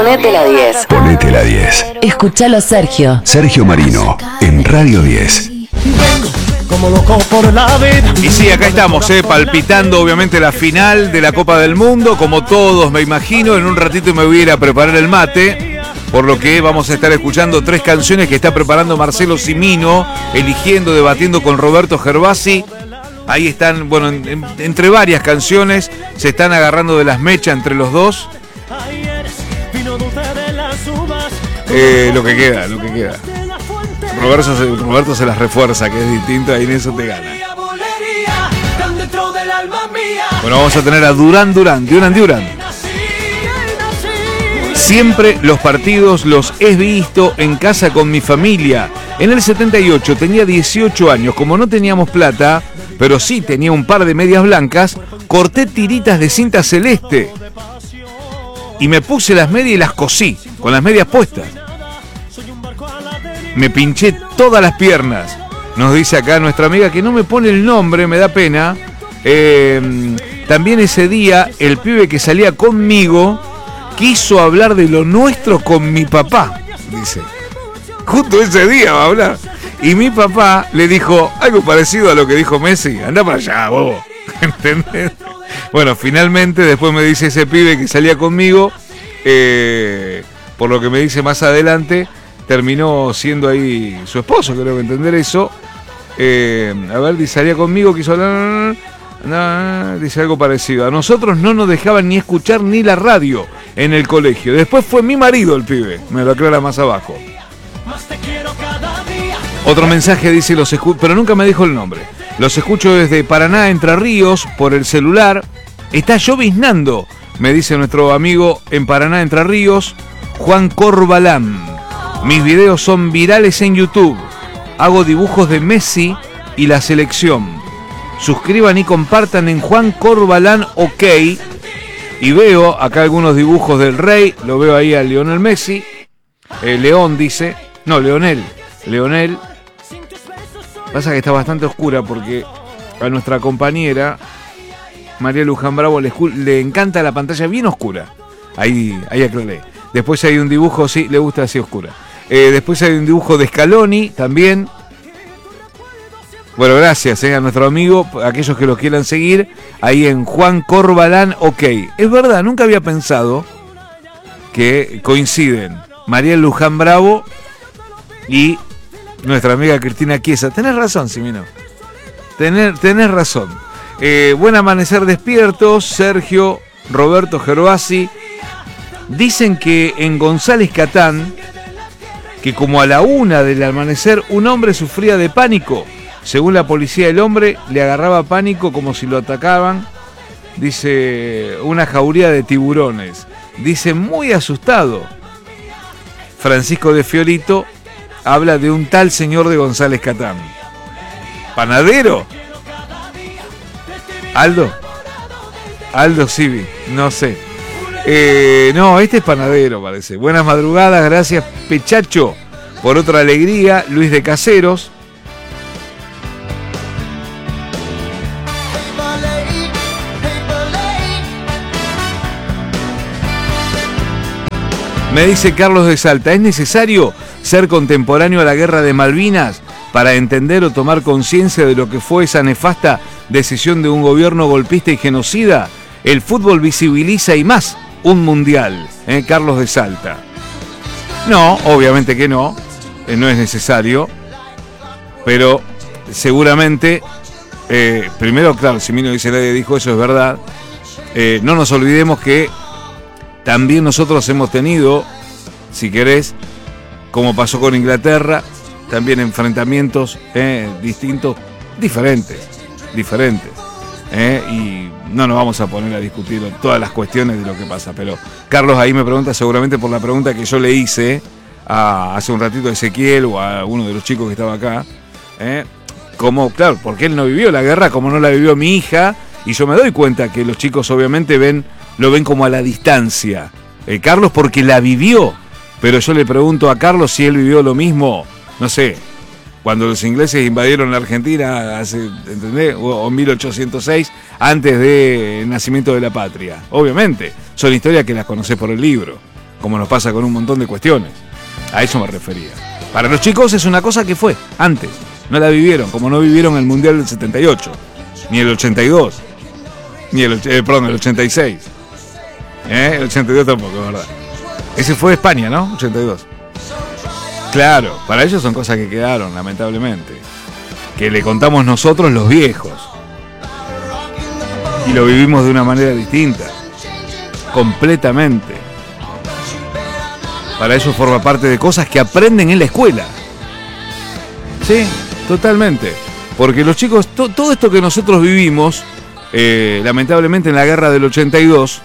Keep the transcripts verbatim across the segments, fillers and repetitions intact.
Ponete la diez. Ponete la diez. Escuchalo, Sergio. Sergio Marino, en Radio diez. Como loco por la vida. Y sí, acá estamos, eh, palpitando obviamente la final de la Copa del Mundo, como todos me imagino. En un ratito me voy a ir a preparar el mate, por lo que vamos a estar escuchando tres canciones que está preparando Marcelo Cimino, eligiendo, debatiendo con Roberto Gervasi. Ahí están, bueno, en, en, entre varias canciones, se están agarrando de las mechas entre los dos. Eh, lo que queda, lo que queda. Roberto se, Roberto se las refuerza, que es distinto, ahí en eso te gana. Bueno, vamos a tener a Durán Durán, Duran Duran. Siempre los partidos los he visto en casa con mi familia. En el setenta y ocho tenía dieciocho años, como no teníamos plata, pero sí tenía un par de medias blancas, corté tiritas de cinta celeste y me puse las medias y las cosí, con las medias puestas. Me pinché todas las piernas. Nos dice acá nuestra amiga, que no me pone el nombre, me da pena. Eh, también ese día el pibe que salía conmigo quiso hablar de lo nuestro con mi papá, dice. Justo ese día va a hablar. Y mi papá le dijo algo parecido a lo que dijo Messi. Anda para allá, bobo. ¿Entendés? Bueno, finalmente después me dice ese pibe que salía conmigo, eh, por lo que me dice más adelante, terminó siendo ahí su esposo, creo que entender eso. Eh, a ver, dice, salía conmigo, quiso hablar, no, dice algo parecido. A nosotros no nos dejaban ni escuchar ni la radio en el colegio. Después fue mi marido el pibe, me lo aclara más abajo. Otro mensaje dice, los escu- pero nunca me dijo el nombre. Los escucho desde Paraná, Entre Ríos, por el celular. Está lloviznando, me dice nuestro amigo en Paraná, Entre Ríos, Juan Corbalán. Mis videos son virales en YouTube. Hago dibujos de Messi y la selección. Suscriban y compartan en Juan Corbalán OK. Y veo acá algunos dibujos del Rey. Lo veo ahí a Lionel Messi. Eh, León dice. No, Leonel. Leonel. Pasa que está bastante oscura porque a nuestra compañera María Luján Bravo le, le encanta la pantalla bien oscura. Ahí, ahí aclaré. Después hay un dibujo, sí, le gusta así oscura. Eh, después hay un dibujo de Scaloni también. Bueno, gracias eh, a nuestro amigo, aquellos que lo quieran seguir, ahí en Juan Corbalán OK. Es verdad, nunca había pensado que coinciden María Luján Bravo y nuestra amiga Cristina Chiesa. Tenés razón, Simino. Tenés, tenés razón. Eh, buen amanecer despiertos, Sergio, Roberto Gervasi. Dicen que en González Catán, que como a la una del amanecer, un hombre sufría de pánico. Según la policía, el hombre le agarraba pánico como si lo atacaban. Dice, una jauría de tiburones. Dice, muy asustado. Francisco de Fiorito habla de un tal señor de González Catán. ¿Panadero? ¿Aldo? Aldo Civi, no sé. Eh, no, este es panadero, parece. Buenas madrugadas, gracias Pechacho por otra alegría. Luis de Caseros. Me dice Carlos de Salta, ¿es necesario ser contemporáneo a la guerra de Malvinas para entender o tomar conciencia de lo que fue esa nefasta decisión de un gobierno golpista y genocida? El fútbol visibiliza y más un mundial, ¿eh? Carlos de Salta. No, obviamente que no, eh, no es necesario, pero seguramente, eh, primero, claro, Simino dice, nadie dijo eso, es verdad. Eh, no nos olvidemos que también nosotros hemos tenido, si querés, como pasó con Inglaterra, también enfrentamientos eh, distintos, diferentes, diferentes. Eh, y no nos vamos a poner a discutir todas las cuestiones de lo que pasa, pero Carlos ahí me pregunta seguramente por la pregunta que yo le hice a, hace un ratito a Ezequiel o a uno de los chicos que estaba acá, eh, como, claro, porque él no vivió la guerra como no la vivió mi hija, y yo me doy cuenta que los chicos obviamente ven, lo ven como a la distancia. Eh, Carlos porque la vivió, pero yo le pregunto a Carlos si él vivió lo mismo, no sé, cuando los ingleses invadieron la Argentina hace, ¿entendés? O en mil ochocientos seis, antes del nacimiento de la patria. Obviamente, son historias que las conocés por el libro. como nos pasa con un montón de cuestiones. A eso me refería. Para los chicos es una cosa que fue antes, no la vivieron, como no vivieron el Mundial del setenta y ocho, ni el ochenta y dos, ni el, eh, perdón, el ochenta y seis. ¿Eh? El ochenta y dos tampoco, ¿verdad? Ese fue España, ¿no? ochenta y dos. Claro, para ellos son cosas que quedaron, lamentablemente. Que le contamos nosotros los viejos. Y lo vivimos de una manera distinta. Completamente. Para ellos forma parte de cosas que aprenden en la escuela. Sí, totalmente. Porque los chicos, to, todo esto que nosotros vivimos, eh, lamentablemente en la guerra del ochenta y dos,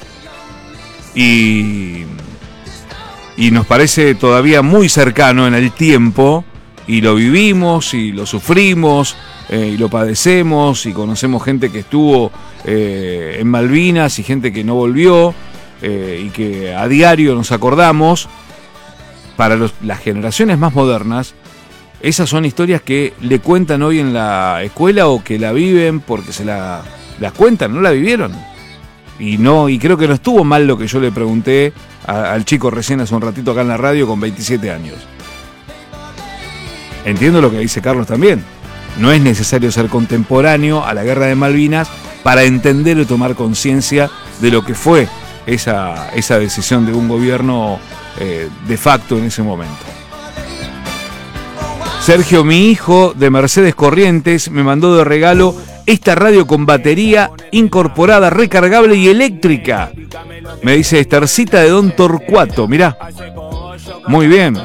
y, y nos parece todavía muy cercano en el tiempo, y lo vivimos, y lo sufrimos, eh, y lo padecemos, y conocemos gente que estuvo eh, en Malvinas, y gente que no volvió, eh, y que a diario nos acordamos. Para los, las generaciones más modernas, esas son historias que le cuentan hoy en la escuela o que la viven porque se la, las cuentan, no la vivieron. Y no, y creo que no estuvo mal lo que yo le pregunté a, al chico recién hace un ratito acá en la radio con veintisiete años. Entiendo lo que dice Carlos también. No es necesario ser contemporáneo a la guerra de Malvinas para entender y tomar conciencia de lo que fue esa, esa decisión de un gobierno Eh, de facto en ese momento. Sergio, mi hijo de Mercedes Corrientes, me mandó de regalo esta radio con batería incorporada, recargable y eléctrica. Me dice Estercita de Don Torcuato, mirá. Muy bien.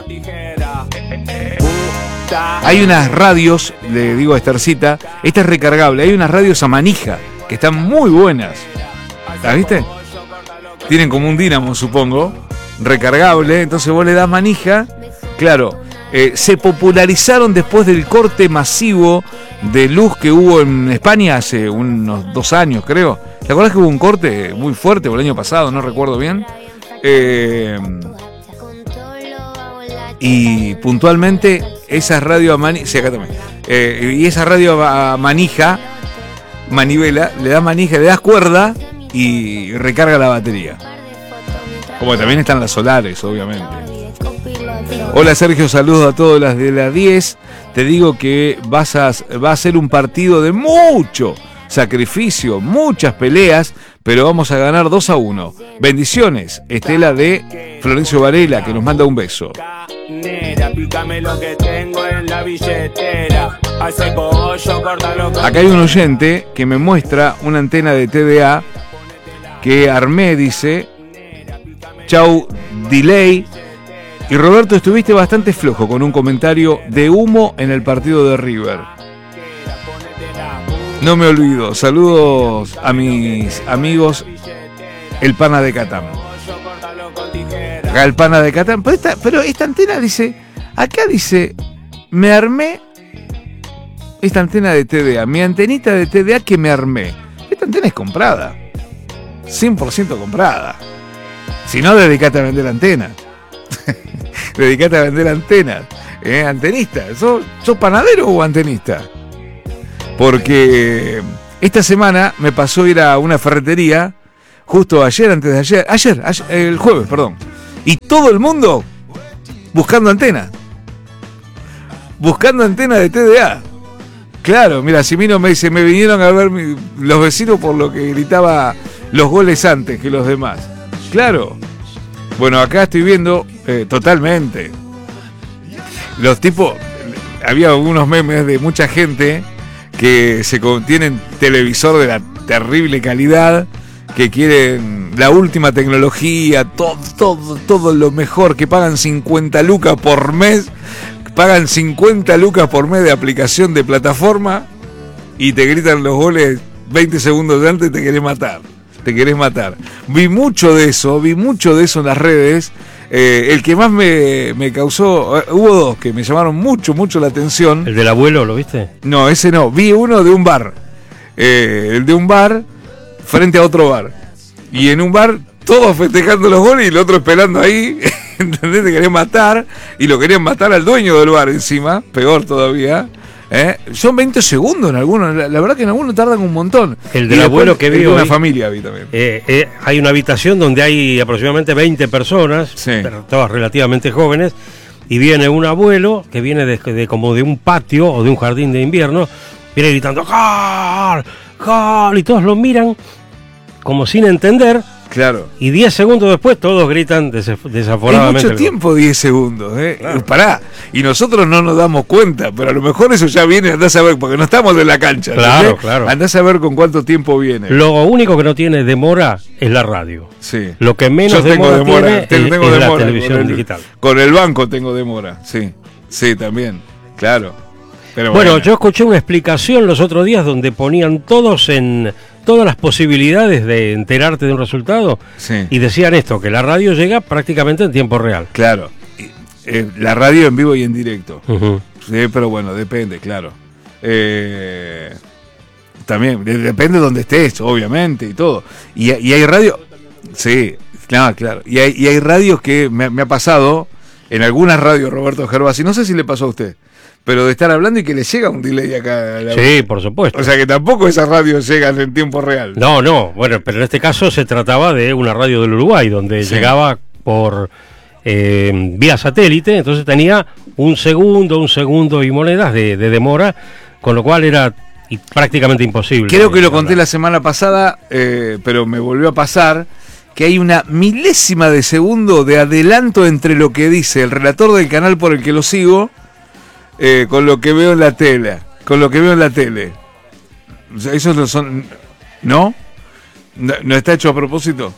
Hay unas radios, le digo a Estercita, esta es recargable, hay unas radios a manija que están muy buenas. ¿Las viste? Tienen como un dínamo, supongo. Recargable, entonces vos le das manija. Claro, eh, se popularizaron después del corte masivo de luz que hubo en España hace unos dos años, creo. ¿Te acordás que hubo un corte muy fuerte el año pasado? No recuerdo bien. Eh, y puntualmente esa radio a manija, sí, acá también. Eh, y esa radio a manija, manivela, le das manija, le das cuerda y recarga la batería. Como también están las solares, obviamente. Hola Sergio, saludos a todas las de las diez. Te digo que vas a, va a ser un partido de mucho sacrificio, muchas peleas, pero vamos a ganar dos a uno. Bendiciones, Estela de Florencio Varela, que nos manda un beso. Acá hay un oyente que me muestra una antena de T D A que armé, dice... Chau, delay. Y Roberto, estuviste bastante flojo con un comentario de humo en el partido de River. No me olvido. Saludos a mis amigos el Pana de Catán. Acá el Pana de Catán. Pero esta, pero esta antena dice, acá dice, me armé esta antena de T D A. Mi antenita de T D A que me armé. Esta antena es comprada. cien por ciento comprada. Si no, dedicate a vender antenas. Dedicate a vender antenas. ¿Eh? Antenista. ¿Sos, ¿Sos panadero o antenista? Porque esta semana me pasó ir a una ferretería, justo ayer, antes de ayer, ayer, ayer el jueves, perdón. Y todo el mundo buscando antenas. Buscando antenas de T D A. Claro, mira, Simino me dice, me vinieron a ver mi, los vecinos por lo que gritaba los goles antes que los demás. Claro. Bueno, acá estoy viendo eh, totalmente. Los tipos, había algunos memes de mucha gente que se tienen televisor de la terrible calidad, que quieren la última tecnología, todo, todo, todo lo mejor, que pagan cincuenta lucas por mes, pagan cincuenta lucas por mes de aplicación de plataforma y te gritan los goles veinte segundos de antes y te querés matar. Te querés matar. Vi mucho de eso, vi mucho de eso en las redes. Eh, el que más me, me causó, eh, hubo dos que me llamaron mucho, mucho la atención. ¿El del abuelo, lo viste? No, ese no. Vi uno de un bar. Eh, el de un bar frente a otro bar. Y en un bar, todos festejando los goles y el otro esperando ahí. ¿Entendés? Te querían matar. Y lo querían matar al dueño del bar encima. Peor todavía. ¿Eh? Son veinte segundos en algunos, la, la verdad que en algunos tardan un montón. El Y del después, abuelo que el vi de una hoy, familia vi también. Eh, eh, hay una habitación donde hay aproximadamente veinte personas, Sí. pero todas relativamente jóvenes, y viene un abuelo que viene de, de como de un patio o de un jardín de invierno, viene gritando ¡Gol! ¡Gol! Y todos lo miran como sin entender, Claro. y diez segundos después todos gritan des- Es desaforadamente. mucho el gol. tiempo, diez segundos, ¿eh? Claro. Pará. Y nosotros no nos damos cuenta, pero a lo mejor eso ya viene, andás a ver, porque no estamos en la cancha. Claro, ¿entendés? claro. Andás a ver con cuánto tiempo viene. Lo único que no tiene demora es la radio. Sí. Lo que menos Yo tengo demora, demora, tiene tengo- es, tengo es la demora televisión con el- digital. Con el banco tengo demora, sí. Sí, también. Claro. Pero Bueno, yo escuché una explicación los otros días donde ponían todos en todas las posibilidades de enterarte de un resultado Sí. y decían esto, que la radio llega prácticamente en tiempo real. Claro. Y, eh, la radio en vivo y en directo. Ujú. Sí, pero bueno, depende, claro. Eh, también, de- depende de donde estés, obviamente, y todo. Y, y hay radio, sí, claro, claro. Y hay, y hay radios que me, me ha pasado, en algunas radios, Roberto Gervasi, no sé si le pasó a usted, pero de estar hablando y que le llega un delay acá. A la... Sí, por supuesto. O sea que tampoco esas radios llegan en tiempo real. No, no, bueno, pero en este caso se trataba de una radio del Uruguay, donde Sí. llegaba por eh, vía satélite, entonces tenía un segundo, un segundo y monedas de, de demora, con lo cual era y prácticamente imposible. Creo que lo conté hablar. la semana pasada, eh, pero me volvió a pasar, que hay una milésima de segundo de adelanto entre lo que dice el relator del canal por el que lo sigo, eh, con lo que veo en la tele, con lo que veo en la tele. O sea, esos no son, ¿no? ¿No, no está hecho a propósito?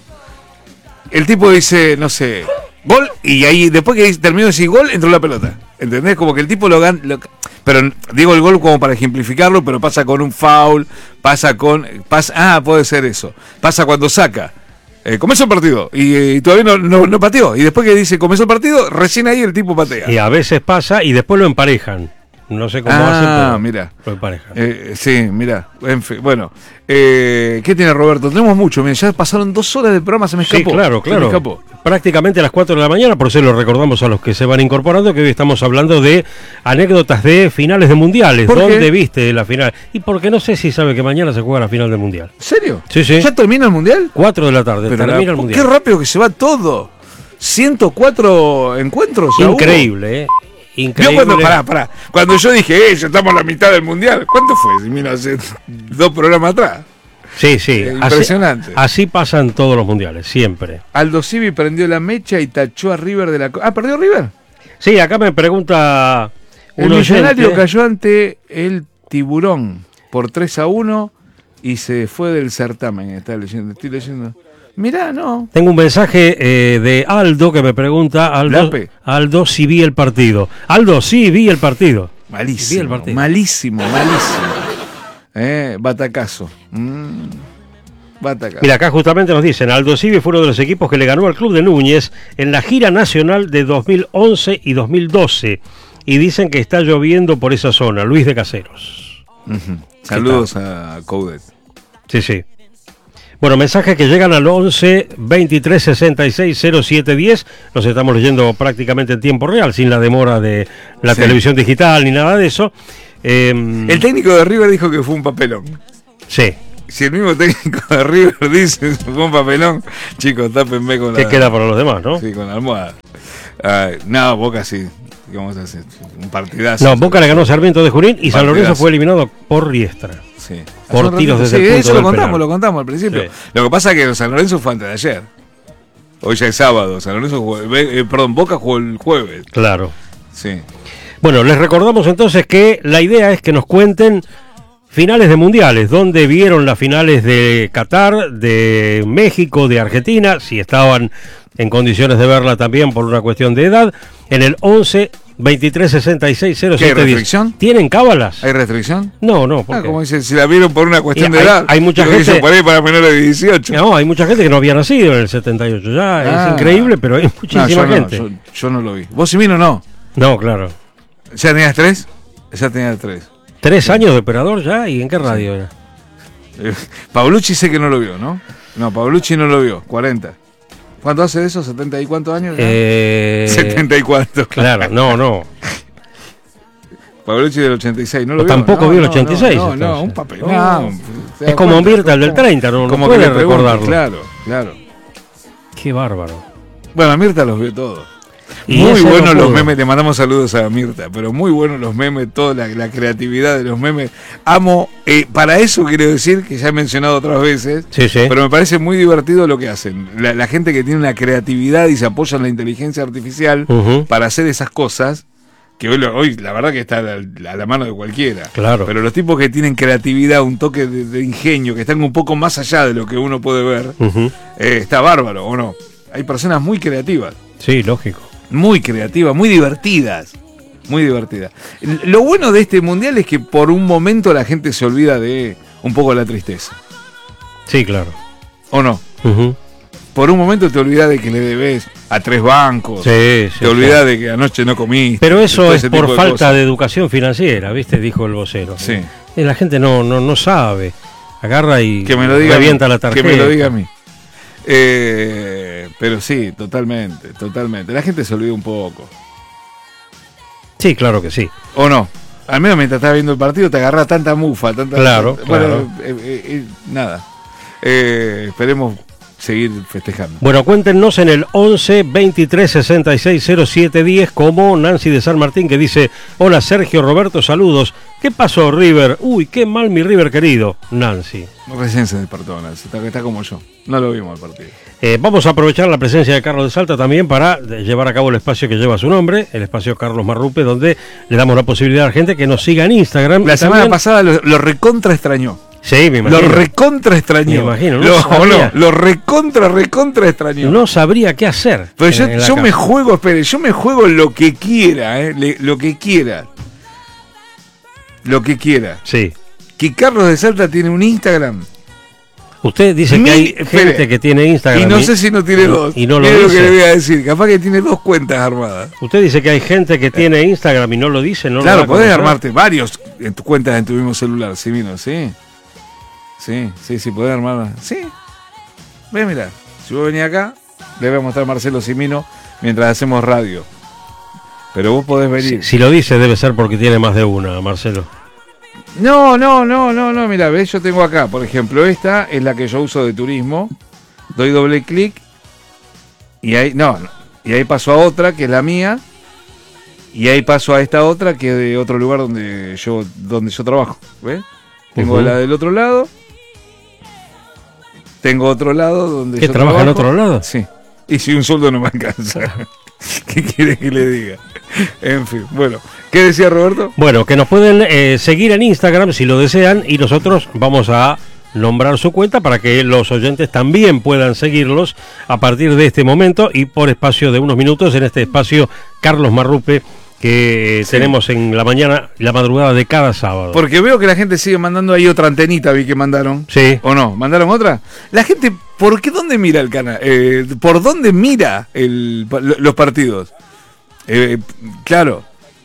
El tipo dice, no sé, gol, y ahí después que terminó de decir gol, entró la pelota. ¿Entendés? Como que el tipo lo gana. Pero digo el gol como para ejemplificarlo, pero pasa con un foul, pasa con. Pasa, ah, puede ser eso. Pasa cuando saca. Eh, comenzó el partido y, y todavía no, no, no pateó. Y después que dice comenzó el partido, recién ahí el tipo patea. Y a veces pasa y después lo emparejan. No sé cómo Ah, hacen, pero mira. lo emparejan. Eh, sí, mira. En fin, bueno. Eh, ¿Qué tiene Roberto? Tenemos mucho. Mira, ya pasaron dos horas de programa, se me Sí, escapó. claro, Se claro. me escapó. Prácticamente a las cuatro de la mañana, por eso lo recordamos a los que se van incorporando, que hoy estamos hablando de anécdotas de finales de mundiales. ¿Por ¿Dónde qué? viste la final? Y porque no sé si sabe que mañana se juega la final del mundial. ¿En serio? Sí, sí. ¿Ya termina el mundial? Cuatro de la tarde, Pero termina la- el Qué mundial. rápido que se va todo. ciento cuatro encuentros. ya hubo. Increíble, ¿eh? Yo Increíble. cuando, pará, pará. Cuando yo dije, eh, ya estamos a la mitad del mundial. ¿Cuánto fue? Mira, hace dos programas atrás. Sí, sí. Eh, así- impresionante. Así pasan todos los mundiales, siempre. Aldo Civi prendió la mecha y tachó a River de la... co- Ah, ¿perdió River? Sí, acá me pregunta El un Millonario oyente. cayó ante el Tiburón por tres a uno y se fue del certamen. Está leyendo, estoy leyendo. Mirá, no. Tengo un mensaje eh, de Aldo que me pregunta, Aldo, Lape. Aldo, si vi el partido. Aldo, sí, vi el partido. Vi el Malísimo, partido. malísimo, malísimo. Eh, batacazo. Mm, batacazo. Mira, acá justamente nos dicen, Aldo Civi fue uno de los equipos que le ganó al Club de Núñez en la gira nacional de dos mil once y dos mil doce. Y dicen que está lloviendo por esa zona, Luis de Caseros. Ujú. Saludos a Coudet. Sí, sí. Bueno, mensajes que llegan al once, veintitrés, sesenta y seis, cero siete diez. Los estamos leyendo prácticamente en tiempo real, sin la demora de la Sí. televisión digital ni nada de eso. Eh, El técnico de River dijo que fue un papelón. sí. Si el mismo técnico de River dice que fue un papelón, chicos, tápenme con ¿Qué la, queda para los demás, no? sí, con la almohada. Ay, no, Boca sí. ¿Qué vamos a hacer? Un partidazo. No, Boca le ganó a Sarmiento de Junín y San Lorenzo Partidazo. fue eliminado por Riestra. Sí. Por Hace un tiros ratito- desde sí, el punto eso lo del contamos, penal. lo contamos al principio. Sí. Lo que pasa es que San Lorenzo fue antes de ayer. Hoy ya es sábado. San Lorenzo jugó, eh, perdón, Boca jugó el jueves. Claro. Sí. Bueno, les recordamos entonces que la idea es que nos cuenten finales de mundiales, dónde vieron las finales de Qatar, de México, de Argentina, si estaban en condiciones de verla también por una cuestión de edad, en el once, veintitrés, sesenta y seis, cero ¿Qué hay siete diez. restricción? ¿Tienen cábalas? ¿Hay restricción? No, no, ¿por Ah, qué? como dice, si la vieron por una cuestión Y de hay- edad. hay mucha lo dicen gente- por ahí para menores de dieciocho. No, hay mucha gente que no había nacido en el setenta y ocho, ya Ah. es increíble, pero hay No, muchísima yo no, gente. yo, yo no lo vi. ¿Vos, Simino, no? No, claro. ¿Ya tenías tres? Ya tenías tres. Tres años de operador ya, ¿y en qué radio era? Eh, Paulucci sé que no lo vio, ¿no? No, Paulucci no lo vio. cuarenta. ¿Cuánto hace de eso? ¿setenta y cuántos años? ya? Eh, setenta y cuatro. Claro, no, no. Pavlovich del ochenta y seis, ¿no lo ¿O vio? tampoco no, vio el no, ochenta y seis? No, no, entonces? un papel. No. No, ¿se da Es como cuenta? Mirta el del treinta, no, no Como puede que le pregunte, recordarlo. Claro, claro. Qué bárbaro. Bueno, Mirta los vio todos. Y Muy ese no buenos los pudo. memes, te mandamos saludos a Mirta, pero muy buenos los memes, toda la, la creatividad de los memes. Amo, eh, para eso quiero decir, que ya he mencionado otras veces, Sí, sí. pero me parece muy divertido lo que hacen. La, la gente que tiene una creatividad y se apoya en la inteligencia artificial Ujú. para hacer esas cosas, que hoy, lo- hoy la verdad que está a la, a la mano de cualquiera. Claro. Pero los tipos que tienen creatividad, un toque de, de ingenio, que están un poco más allá de lo que uno puede ver, Ujú. eh, está bárbaro, ¿o no? Hay personas muy creativas. Sí, lógico. Muy creativas, muy divertidas. Muy divertidas. Lo bueno de este mundial es que por un momento la gente se olvida de un poco la tristeza. Sí, claro. ¿O no? Ujú. Por un momento te olvidas de que le debes a tres bancos. Sí, sí. te olvidas de que anoche no comiste. Pero eso todo es ese por tipo de falta cosas. de educación financiera, ¿viste? Dijo el vocero. Sí. Y la gente no, no, no sabe. Agarra y Que me lo diga a mí, revienta la tarjeta. Que me lo diga a mí. Eh, pero sí, totalmente, totalmente. La gente se olvida un poco. Sí, claro que sí. ¿O no? Al menos mientras estás viendo el partido te agarra tanta mufa, tanta... Claro, bueno, claro. eh, eh, eh, nada. Eh, esperemos seguir festejando. Bueno, cuéntenos en el once veintitrés sesenta y seis cero siete diez como Nancy de San Martín que dice: hola Sergio, Roberto, saludos. ¿Qué pasó, River? Uy, qué mal mi River querido. Nancy. Recién se despertó, Nancy, está, está como yo. No lo vimos el partido. Eh, vamos a aprovechar la presencia de Carlos de Salta también para llevar a cabo el espacio que lleva su nombre, el espacio Carlos Marrupe, donde le damos la posibilidad a la gente que nos siga en Instagram. La Y semana también- pasada lo, lo recontra extrañó. Sí, me imagino. Lo recontra extrañó. Me imagino, no Lo, sabía. no, lo recontra, recontra extrañó. No sabría qué hacer. Pero en- yo, en la yo me casa. juego, espere, yo me juego lo que quiera, eh, le- lo que quiera. Lo que quiera. Sí. Que Carlos de Salta tiene un Instagram. Usted dice Mil- que hay espere. gente que tiene Instagram. Y no sé si no tiene y- dos. Y no lo Mire lo que dice. le voy a decir. Capaz que tiene dos cuentas armadas. Usted dice que hay gente que tiene Instagram y no lo dice, no lo da Claro, a podés conocer. armarte varios en tus cuentas en tu mismo celular, sí, vino, sí. Sí, sí, sí, podés armarla. Sí. Ve, mira, si vos venís acá, le voy a mostrar a Marcelo Simino mientras hacemos radio. Pero vos podés venir. Si, si lo dice debe ser porque tiene más de una, Marcelo. No, no, no, no, no, mira, ves, yo tengo acá, por ejemplo, esta es la que yo uso de turismo. Doy doble clic y ahí, no, no, y ahí paso a otra que es la mía. Y ahí paso a esta otra que es de otro lugar donde yo, donde yo trabajo. ¿Ves? Tengo Ujú. la del otro lado. Tengo otro lado donde ¿Qué, yo trabaja en trabajo. otro lado? Sí. Y si un sueldo no me alcanza. ¿Qué quiere que le diga? En fin, bueno. ¿Qué decía Roberto? Bueno, que nos pueden eh, seguir en Instagram si lo desean y nosotros vamos a nombrar su cuenta para que los oyentes también puedan seguirlos a partir de este momento y por espacio de unos minutos en este espacio Carlos Marrupe que Sí. tenemos en la mañana y la madrugada de cada sábado. Porque veo que la gente sigue mandando ahí otra antenita, vi que mandaron. Sí. ¿O no? ¿Mandaron otra? La gente, ¿por qué dónde mira el canal? Eh, ¿Por dónde mira el, los partidos? Eh, claro.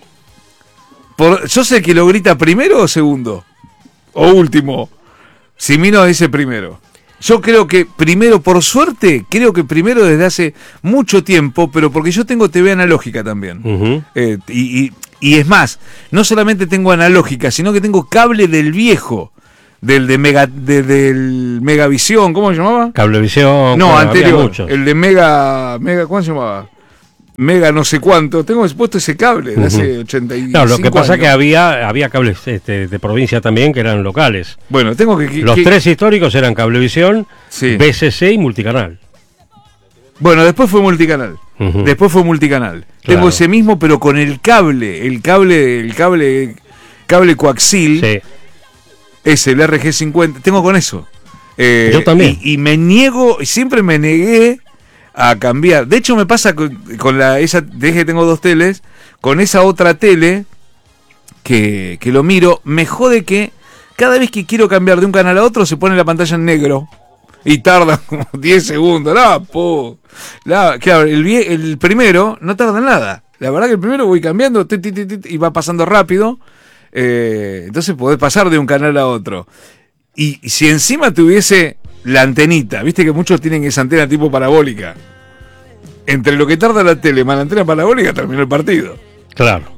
Por, yo sé que lo grita primero o segundo. O último. Simino dice primero. Yo creo que primero, por suerte, creo que primero desde hace mucho tiempo, pero porque yo tengo T V analógica también. Ujú. Eh, y, y, y es más, no solamente tengo analógica, sino que tengo cable del viejo, del de Mega, de- del Megavisión, ¿cómo se llamaba? Cablevisión. No, bueno, había anterior, muchos. el de Mega, Mega, ¿cómo se llamaba? Mega no sé cuánto, tengo puesto ese cable de hace Ujú. ochenta y cinco No, lo que pasa es años. que había, había cables este, de provincia también que eran locales. Bueno, tengo que... que- Los que- tres históricos eran Cablevisión, Sí. B C C y Multicanal. Bueno, después fue multicanal. Ujú. Después fue multicanal. Claro. Tengo ese mismo, pero con el cable, el cable, el cable, cable coaxil. Sí. Ese, el R G cincuenta, tengo con eso. Eh, Yo también. Y, y me niego, y siempre me negué a cambiar. De hecho, me pasa con, con la esa, de que tengo dos teles, con esa otra tele que, que lo miro, me jode que cada vez que quiero cambiar de un canal a otro se pone la pantalla en negro. Y tarda como diez segundos. La, po, la, claro, el, vie- el primero no tarda nada. La verdad que el primero voy cambiando ti, ti, ti, ti, y va pasando rápido. Eh, entonces podés pasar de un canal a otro. Y, y si encima tuviese la antenita, viste que muchos tienen esa antena tipo parabólica. Entre lo que tarda la tele más la antena parabólica terminó el partido. Claro.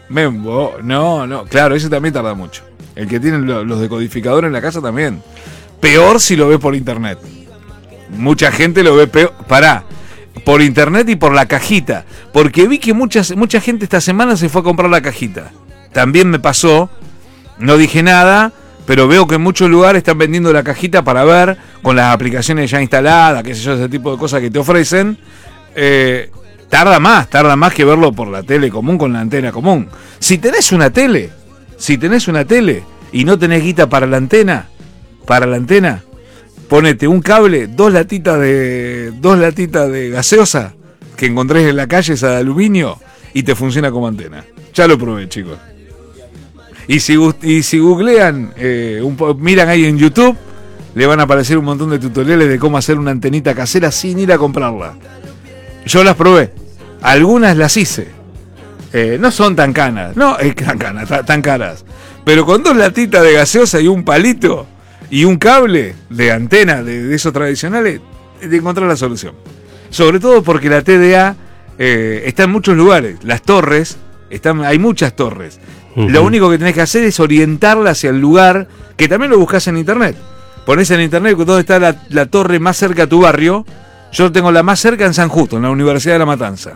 Membo, no, no, claro, ese también tarda mucho. El que tienen lo- los decodificadores en la casa también. Peor si lo ves por internet. Mucha gente lo ve peor. Pará, por internet y por la cajita. Porque vi que muchas, mucha gente esta semana se fue a comprar la cajita. También me pasó, no dije nada, pero veo que en muchos lugares están vendiendo la cajita para ver, con las aplicaciones ya instaladas, qué sé yo, ese tipo de cosas que te ofrecen. Eh, tarda más, tarda más que verlo por la tele común con la antena común. Si tenés una tele, si tenés una tele y no tenés guita para la antena, para la antena, ponete un cable, dos latitas de dos latitas de gaseosa que encontrés en la calle, esa de aluminio, y te funciona como antena. Ya lo probé, chicos. Y si, gu- y si googlean, eh, un po- miran ahí en YouTube, le van a aparecer un montón de tutoriales de cómo hacer una antenita casera sin ir a comprarla. Yo las probé, algunas las hice. Eh, no son tan caras, no, eh, tan caras, ta- tan caras. Pero con dos latitas de gaseosa y un palito y un cable de antena de, de esos tradicionales, de encontrar la solución. Sobre todo porque la T D A eh, está en muchos lugares. Las torres, están, hay muchas torres. Uh-huh. Lo único que tenés que hacer es orientarla hacia el lugar, que también lo buscas en internet. Ponés en internet dónde está la, la torre más cerca a tu barrio. Yo tengo la más cerca en San Justo, en la Universidad de La Matanza.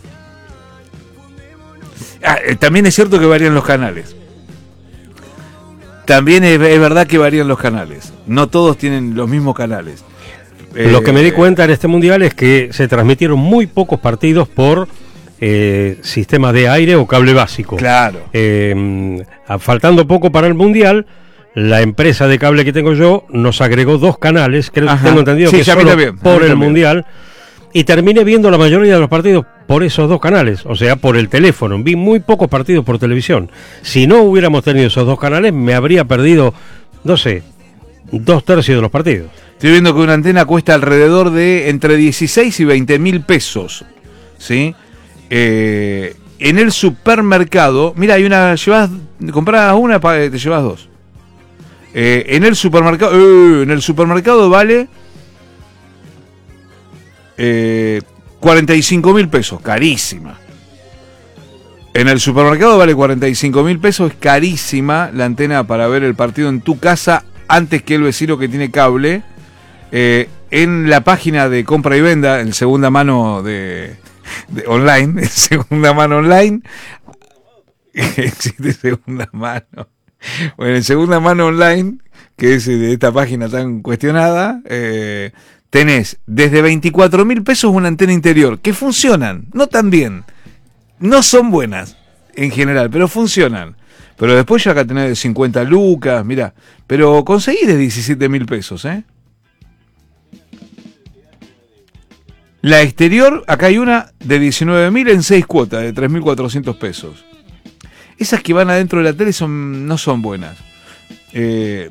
Ah, eh, también es cierto que varían los canales. También es, es verdad que varían los canales. No todos tienen los mismos canales. Lo Eh, que me di cuenta en este mundial es que se transmitieron muy pocos partidos por eh, sistema de aire o cable básico. Claro. Eh, faltando poco para el mundial, la empresa de cable que tengo yo nos agregó dos canales, creo que Ajá. tengo entendido Sí, que sí, a mí solo también, a mí por el también. mundial, y terminé viendo la mayoría de los partidos por esos dos canales, o sea, por el teléfono. Vi muy pocos partidos por televisión. Si no hubiéramos tenido esos dos canales, me habría perdido, no sé, dos tercios de los partidos. Estoy viendo que una antena cuesta alrededor de entre dieciséis y veinte mil pesos. ¿Sí? Eh, en el supermercado, mira, hay una, llevas, compras una, pa- te llevas dos. Eh, en el supermercado, eh, en el supermercado vale eh, cuarenta y cinco mil pesos, carísima. En el supermercado vale cuarenta y cinco mil pesos, es carísima la antena para ver el partido en tu casa antes que el vecino que tiene cable. Eh, en la página de compra y venda, en segunda mano de, de online, en segunda mano online, existe segunda mano. Bueno, en segunda mano online, que es de esta página tan cuestionada, eh, tenés desde veinticuatro mil pesos una antena interior, que funcionan, no tan bien, no son buenas en general, pero funcionan. Pero después ya acá tenés de cincuenta lucas, mirá, pero conseguí de diecisiete mil pesos, ¿eh? La exterior, acá hay una de diecinueve mil en seis cuotas, de tres mil cuatrocientos pesos. Esas que van adentro de la tele son, no son buenas. Eh,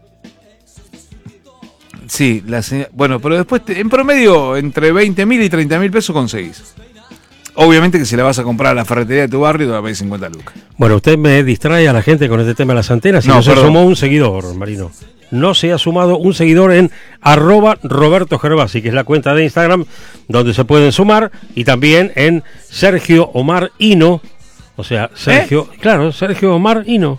sí, la señal, bueno, pero después, te, en promedio, entre veinte mil y treinta mil pesos conseguís. Obviamente que si la vas a comprar a la ferretería de tu barrio, te va a pedir cincuenta lucas. Bueno, usted me distrae a la gente con este tema de las antenas y No, no, se perdón. sumó un seguidor, Marino. No se ha sumado un seguidor en arroba Roberto Gervasi, que es la cuenta de Instagram donde se pueden sumar, y también en Sergio Omar Hino, o sea, Sergio, ¿Eh? claro, Sergio Omar Hino.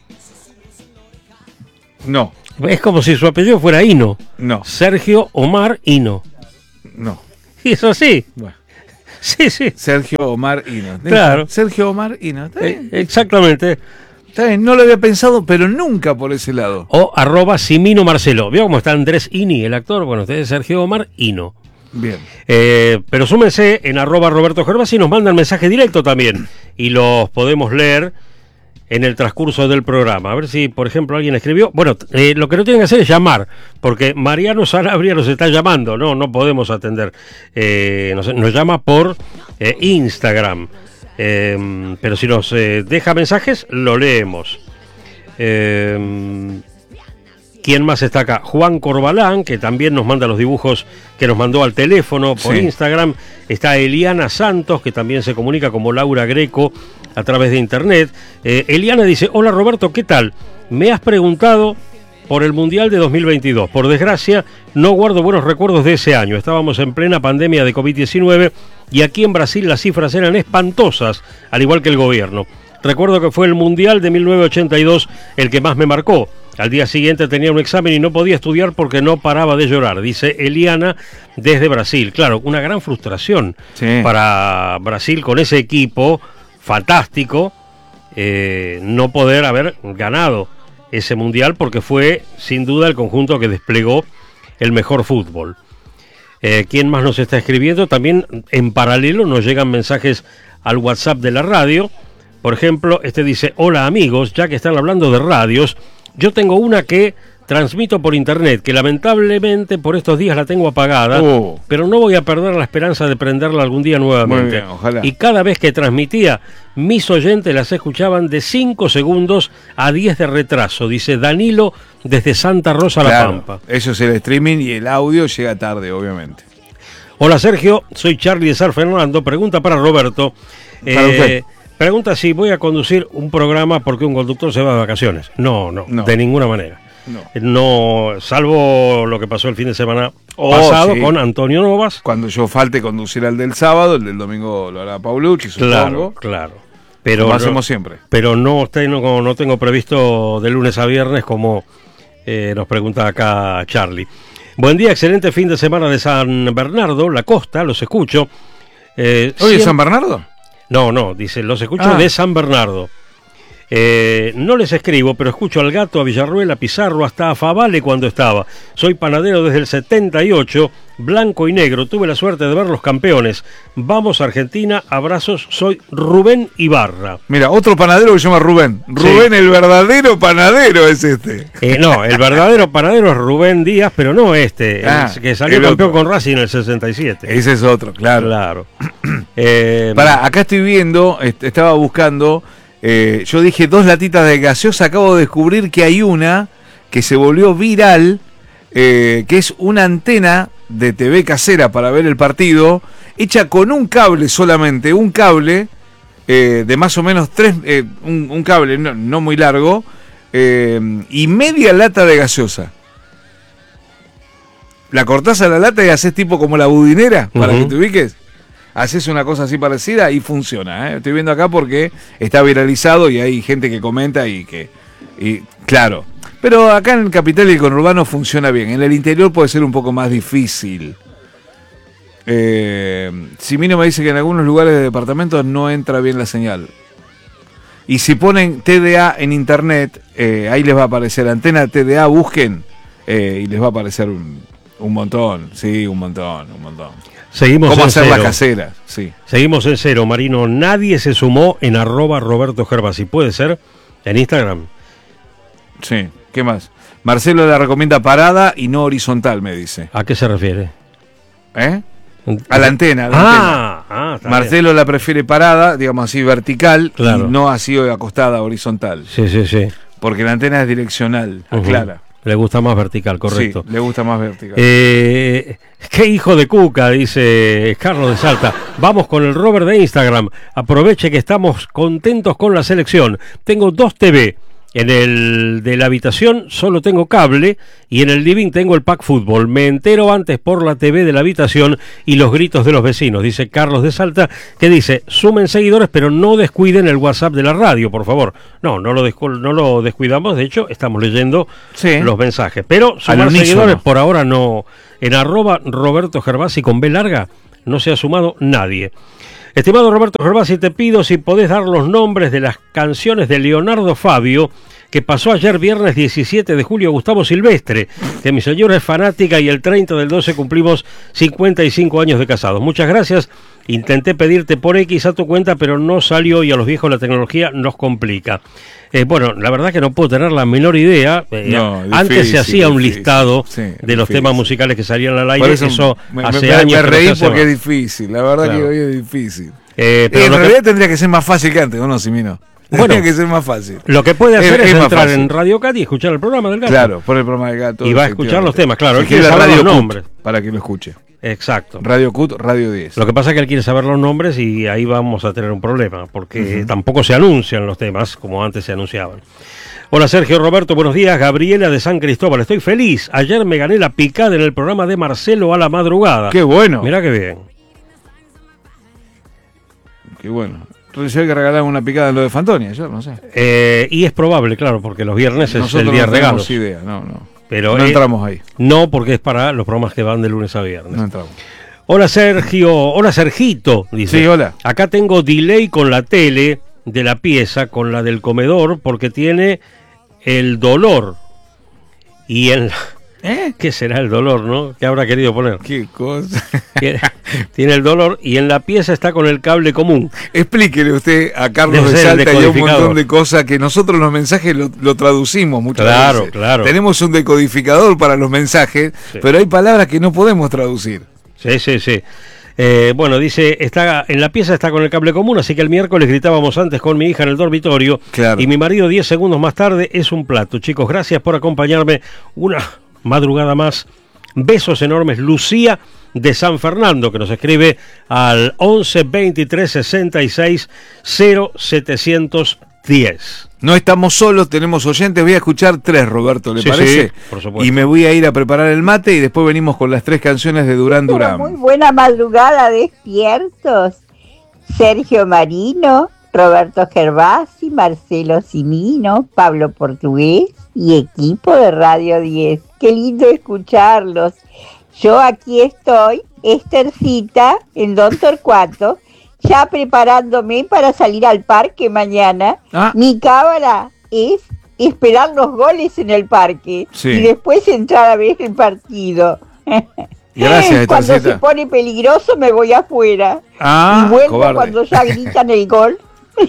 No, Es como si su apellido fuera Hino. no, Sergio Omar Hino. no. Y eso sí, Bueno, sí, sí, Sergio Omar Hino. Claro. Sergio Omar Hino. Está bien, eh, exactamente. está bien, no lo había pensado, pero nunca por ese lado. O arroba Simino Marcelo. ¿Vio cómo está Andrés Ini, el actor? Bueno, usted es Sergio Omar Hino. Bien. Eh, pero súmense en arroba Roberto Gervasi y nos mandan mensaje directo también. Y los podemos leer en el transcurso del programa. A ver si, por ejemplo, alguien escribió. Bueno, eh, lo que no tienen que hacer es llamar, porque Mariano Sanabria nos está llamando. No, no podemos atender. Eh, nos, nos llama por eh, Instagram. Eh, pero si nos eh, deja mensajes, lo leemos. Eh, ¿Quién más está acá? Juan Corbalán, que también nos manda los dibujos que nos mandó al teléfono por Sí. Instagram. Está Eliana Santos, que también se comunica como Laura Greco a través de internet. Eh, Eliana dice: hola Roberto, ¿qué tal? Me has preguntado por el Mundial de dos mil veintidós. Por desgracia, no guardo buenos recuerdos de ese año. Estábamos en plena pandemia de COVID diecinueve y aquí en Brasil las cifras eran espantosas, al igual que el gobierno. Recuerdo que fue el Mundial de mil novecientos ochenta y dos el que más me marcó. Al día siguiente tenía un examen y no podía estudiar porque no paraba de llorar, dice Eliana desde Brasil. Claro, una gran frustración Sí. para Brasil con ese equipo fantástico, eh, no poder haber ganado ese Mundial porque fue sin duda el conjunto que desplegó el mejor fútbol. Eh, ¿Quién más nos está escribiendo? También en paralelo nos llegan mensajes al WhatsApp de la radio. Por ejemplo, este dice: hola amigos, ya que están hablando de radios, yo tengo una que transmito por internet, que lamentablemente por estos días la tengo apagada, Oh. pero no voy a perder la esperanza de prenderla algún día nuevamente. Muy bien, ojalá. Y cada vez que transmitía, mis oyentes las escuchaban de cinco segundos a diez de retraso, dice Danilo desde Santa Rosa, La Claro, Pampa. eso es el streaming y el audio llega tarde, obviamente. Hola Sergio, soy Charlie de San Fernando. Pregunta para Roberto. Para usted. Pregunta si voy a conducir un programa porque un conductor se va de vacaciones. No, no, No. de ninguna manera. No. No, salvo lo que pasó el fin de semana Oh, pasado sí. con Antonio Novas. Cuando yo falte conducir al del sábado, el del domingo lo hará Paulucci, supongo. Claro, claro. Pero Como no, hacemos siempre. Pero no tengo, no tengo previsto de lunes a viernes como eh, nos pregunta acá Charlie. Buen día, excelente fin de semana de San Bernardo, la costa, los escucho. Eh, Oye, siempre- ¿San Bernardo? No, no, dice, los escucho Ah. de San Bernardo. Eh, no les escribo, pero escucho al Gato, a Villarruel, a Pizarro, hasta a Favale cuando estaba. Soy panadero desde el setenta y ocho, blanco y negro. Tuve la suerte de ver los campeones. Vamos Argentina, abrazos. Soy Rubén Ibarra. Mira, otro panadero que se llama Rubén. Rubén, el verdadero panadero es este. Eh, no, el verdadero panadero es Rubén Díaz, pero no este, Ah, el que salió el campeón otro. con Racing en el sesenta y siete. Ese es otro, claro. Claro. Eh, Pará, acá estoy viendo, est- estaba buscando, eh, yo dije dos latitas de gaseosa, acabo de descubrir que hay una que se volvió viral, eh, que es una antena de T V casera para ver el partido, hecha con un cable solamente, un cable eh, de más o menos tres, eh, un, un cable no, no muy largo, eh, y media lata de gaseosa. La cortás a la lata y haces tipo como la budinera, para Ujú. que te ubiques. Haces una cosa así parecida y funciona, ¿eh? Estoy viendo acá porque está viralizado y hay gente que comenta y que... Y, claro. Pero acá en el capital y el conurbano funciona bien. En el interior puede ser un poco más difícil. Eh, Simino me dice que en algunos lugares de departamentos no entra bien la señal. Y si ponen T D A en internet, eh, ahí les va a aparecer antena T D A, busquen eh, y les va a aparecer un, un montón. Sí, un montón, un montón. seguimos ¿Cómo en hacer la cero. casera? Sí. Seguimos en cero, Marino. Nadie se sumó en arroba Roberto Gervasi. Puede ser en Instagram. Sí, ¿qué más? Marcelo la recomienda parada y no horizontal, me dice. ¿A qué se refiere? ¿Eh? A la antena. A la Ah, ah, está antena. Marcelo la prefiere parada, digamos así, vertical, Claro. y no así acostada, horizontal. bien. Sí, sí, sí. Porque la antena es direccional, Ujú. aclara. Le gusta más vertical, correcto. Sí, le gusta más vertical. Eh, qué hijo de cuca, dice Carlos de Salta. Vamos con el Robert de Instagram. Aproveche que estamos contentos con la selección. Tengo dos T V. En el de la habitación solo tengo cable y en el living tengo el pack fútbol. Me entero antes por la T V de la habitación y los gritos de los vecinos, dice Carlos de Salta, que dice, sumen seguidores pero no descuiden el WhatsApp de la radio, por favor. No, no lo, descu- no lo descuidamos, de hecho estamos leyendo Sí. los mensajes. Pero Al sumar unísono. seguidores por ahora no. En arroba Roberto Gervasi con B larga no se ha sumado nadie. Estimado Roberto Gervasi, te pido si podés dar los nombres de las canciones de Leonardo Fabio que pasó ayer viernes diecisiete de julio Gustavo Silvestre, que mi señora es fanática y el treinta del doce cumplimos cincuenta y cinco años de casados. Muchas gracias. Intenté pedirte por X a tu cuenta, pero no salió y a los viejos la tecnología nos complica. Eh, bueno, la verdad que no puedo tener la menor idea. Eh, No, Antes difícil, se hacía un difícil. listado Sí, de los difícil. temas musicales que salían al aire. Por Eso, eso, me, hace me- años me que no reí se hace porque más. es difícil. La verdad Claro. que hoy es difícil. Eh, pero en lo que- realidad tendría que ser más fácil que antes, ¿o no, Simino? Bueno. Tendría que ser más fácil. Lo que puede hacer Es- es, es más entrar fácil. en Radio Cat y escuchar el programa del Gato. Claro, por el programa de Gato. Y va a escuchar los temas, claro, Si él quiere quiere saber Radio los Cut, nombres. para que lo escuche. Exacto. Radio Cut, Radio diez. Lo que pasa es que él quiere saber los nombres y ahí vamos a tener un problema, porque tampoco se anuncian los temas como antes se anunciaban. Hola Sergio Roberto, buenos días. Gabriela de San Cristóbal, estoy feliz. Ayer me gané la picada en el programa de Marcelo a la madrugada. Qué bueno. Mirá qué bien. Qué bueno. Se ve que regalaron una picada en lo de Fantonia, yo no sé. Eh, y es probable, claro, porque los viernes es Nosotros el día no de regalos. tenemos idea, no, no. Pero no eh, entramos ahí. No, porque es para los programas que van de lunes a viernes. No entramos. Hola Sergio, hola Sergito, dice. Sí, hola. Acá tengo delay con la tele de la pieza, con la del comedor, porque tiene el dolor. Y en la... ¿Eh? ¿Qué será el dolor, no? ¿Qué habrá querido poner? Qué cosa. Tiene, tiene el dolor y en la pieza está con el cable común. Explíquele usted a Carlos Debe de ser el Salta y a un decodificador. montón de cosas que nosotros los mensajes lo, lo traducimos muchas Claro, veces. claro. Tenemos un decodificador para los mensajes, Sí. pero hay palabras que no podemos traducir. Sí, sí, sí. Eh, bueno, dice, está en la pieza está con el cable común, así que el miércoles gritábamos antes con mi hija en el dormitorio. Claro. Y mi marido diez segundos más tarde es un plato. Chicos, gracias por acompañarme una madrugada más. Besos enormes. Lucía de San Fernando, que nos escribe al once veintitrés sesenta y seis cero setecientos diez. No estamos solos, tenemos oyentes. Voy a escuchar tres, Roberto, ¿le Sí, parece? sí, por supuesto. Y me voy a ir a preparar el mate y después venimos con las tres canciones de Durán Durán. Muy buena madrugada, despiertos. Sergio Marino, Roberto Gervasi, Marcelo Cimino, Pablo Portugués y equipo de Radio diez. Qué lindo escucharlos. Yo aquí estoy, Estercita, en Don Torcuato, ya preparándome para salir al parque mañana. Ah. Mi cábala es esperar los goles en el parque Sí. y después entrar a ver el partido. Gracias, Cuando Estercita. se pone peligroso me voy afuera. Ah, y vuelvo cobarde. cuando ya gritan el gol.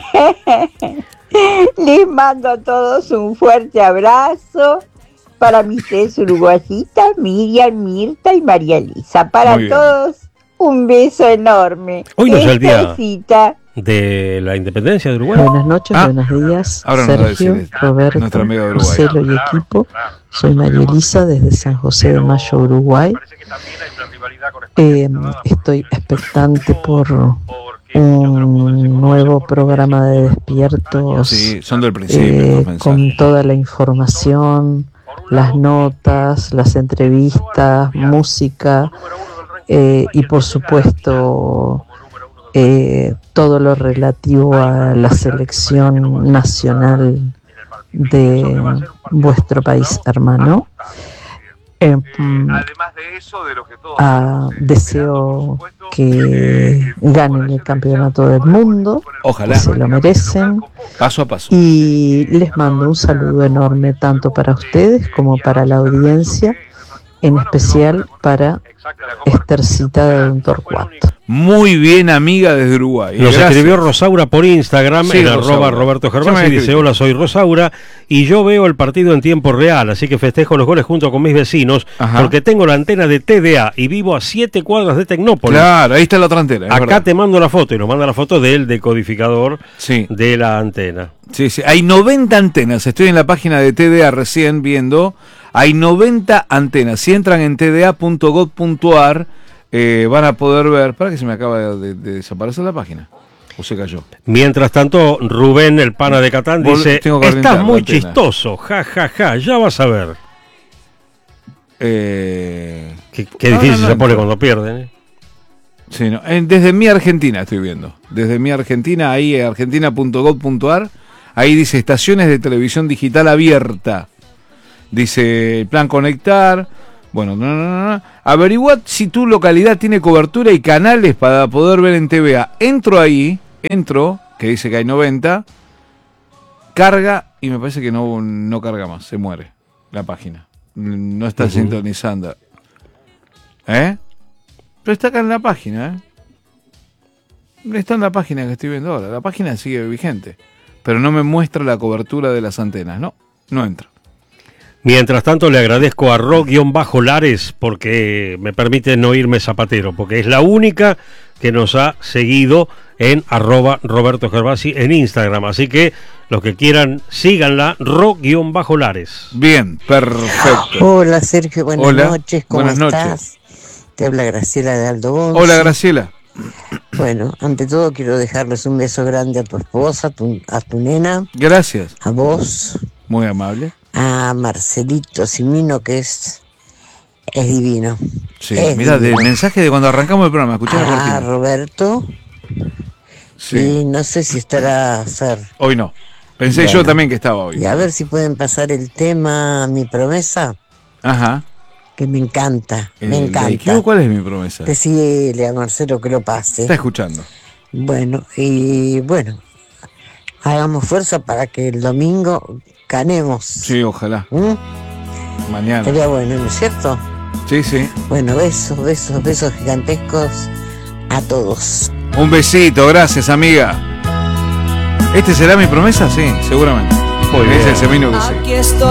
Les mando a todos un fuerte abrazo. Para mis tres uruguayitas, Miriam, Mirta y María Elisa. Para Muy bien. todos, un beso enorme. Hoy no es el día Estercita. de la independencia de Uruguay. Buenas noches, Ah, buenos días, ahora nos va a Sergio, decir Roberto, nuestra amiga de Uruguay. Marcelo y equipo. Soy María Elisa desde San José de Mayo, Uruguay. Eh, estoy expectante por un nuevo programa de despiertos Sí, son del principio eh, los mensajes. con toda la información, las notas, las entrevistas, música eh, y por supuesto eh, todo lo relativo a la selección nacional de vuestro país hermano. Eh, mm, Además de eso, de lo que todos ah, deseo que ganen el campeonato del mundo, Ojalá. que se lo merecen, Paso a paso. y les mando un saludo enorme tanto para ustedes como para la audiencia, en especial para Estercita de Don Torcuato. Muy bien, amiga desde Uruguay. Nos Gracias. escribió Rosaura por Instagram, Sí, en Rosaura. arroba Roberto Sí, me Gervasi, ha dice, escrito. hola, soy Rosaura, y yo veo el partido en tiempo real, así que festejo los goles junto con mis vecinos, Ajá. porque tengo la antena de T D A y vivo a siete cuadras de Tecnópolis. Claro, ahí está la otra antena. es Acá verdad. te mando la foto, y nos manda la foto del decodificador Sí. de la antena. Sí, sí. Hay noventa antenas. Estoy en la página de T D A recién viendo. Hay noventa antenas. Si entran en t d a punto gov punto a r, eh, van a poder ver. Para que se me acaba de, de desaparecer la página. O se cayó. Mientras tanto, Rubén, el pana de Catán, Vol- dice, tengo que estás orientar muy la antena". chistoso, ja, ja, ja, ya vas a ver. Eh, Qué, qué No, difícil no, no, se pone no. cuando pierden, ¿eh? sí, no. En- desde mi Argentina estoy viendo. Desde mi Argentina, ahí argentina punto gov punto a r. Ahí dice estaciones de televisión digital abierta. Dice el plan conectar. Bueno, no, no, no, no. Averiguad si tu localidad tiene cobertura y canales para poder ver en T V A. Entro ahí, entro, que dice que hay noventa. Carga y me parece que no, no carga más. Se muere la página. No está Ujú. sintonizando. ¿Eh? Pero está acá en la página, ¿eh? Está en la página que estoy viendo ahora. La página sigue vigente. Pero no me muestra la cobertura de las antenas. No, no entra. Mientras tanto, le agradezco a Ro-Lares porque me permite no irme zapatero, porque es la única que nos ha seguido en arroba Roberto Gervasi en Instagram. Así que los que quieran, síganla, Ro-Lares. Bien, perfecto. Hola Sergio, buenas Hola, noches, ¿cómo buenas estás? noches. Te habla Graciela de Aldo Bonzi. Hola, Graciela. Bueno, ante todo quiero dejarles un beso grande a tu esposa, a tu, a tu nena, Gracias. a vos, Muy amable. a Marcelito Cimino, que es, es divino. Sí, Es mira, del divino. mensaje de cuando arrancamos el programa. Escuchá la A cortina. Roberto Sí. Y no sé si estará Fer. Hoy no. Pensé Bueno. yo también que estaba hoy. Y a ver si pueden pasar el tema Mi Promesa, Ajá. que me encanta, Eh, me ¿la encanta. I Q? ¿Cuál es mi promesa? Decirle a Marcelo que lo pase. Está escuchando. Bueno, y bueno, hagamos fuerza para que el domingo ganemos. Sí, ojalá. ¿Mm? Mañana. Sería bueno, ¿no es cierto? Sí, sí. Bueno, besos, besos, besos gigantescos a todos. Un besito, gracias, amiga. ¿Este será mi promesa? Sí, seguramente. Muy Es bien. el semino que sí.